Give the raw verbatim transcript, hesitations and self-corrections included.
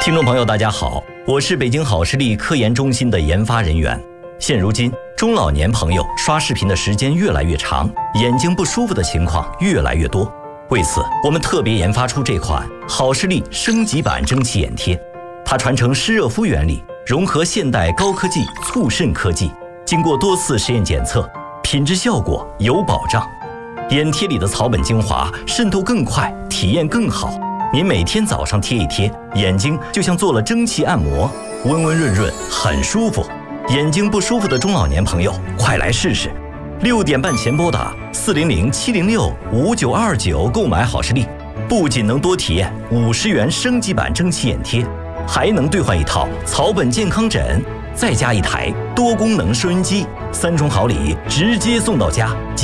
听众朋友，大家好，我是北京好视力科研中心的研发人员。现如今，中老年朋友刷视频的时间越来越长，眼睛不舒服的情况越来越多。为此，我们特别研发出这款好视力升级版蒸汽眼贴。它传承湿热敷原理，融合现代高科技促渗科技，经过多次实验检测，品质效果有保障。眼贴里的草本精华渗透更快，体验更好。您每天早上贴一贴，眼睛就像做了蒸汽按摩，温温润润，很舒服。眼睛不舒服的中老年朋友，快来试试！六点半前拨打四零零七零六五九二九购买好视力，不仅能多体验五十元升级版蒸汽眼贴，还能兑换一套草本健康枕，再加一台多功能收音机，三重好礼直接送到家。